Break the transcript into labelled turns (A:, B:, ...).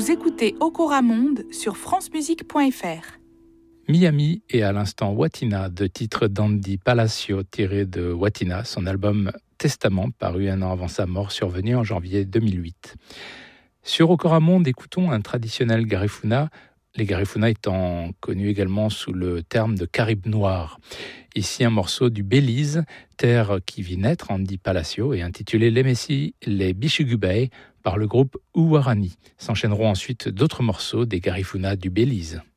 A: Vous écoutez Okora Monde sur francemusique.fr.
B: Miami et à l'instant Watina, deux titres d'Andy Palacio tirés de Watina, son album Testament, paru un an avant sa mort, survenu en janvier 2008. Sur Okora Monde, écoutons un traditionnel garifuna, les garifuna étant connus également sous le terme de Caraïbes noirs. Ici un morceau du Belize, terre qui vit naître Andy Palacio, et intitulé Les Messi, les Bichugubay, par le groupe Uwarani. S'enchaîneront ensuite d'autres morceaux des garifuna du Belize.